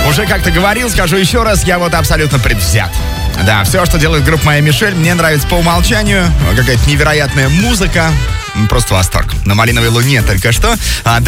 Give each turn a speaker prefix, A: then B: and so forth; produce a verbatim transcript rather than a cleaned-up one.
A: Уже как-то говорил, скажу еще раз, я вот абсолютно предвзят. Да, все, что делает группа «Моя Мишель», мне нравится по умолчанию. Какая-то невероятная музыка. Просто восторг. На «Малиновой луне» только что.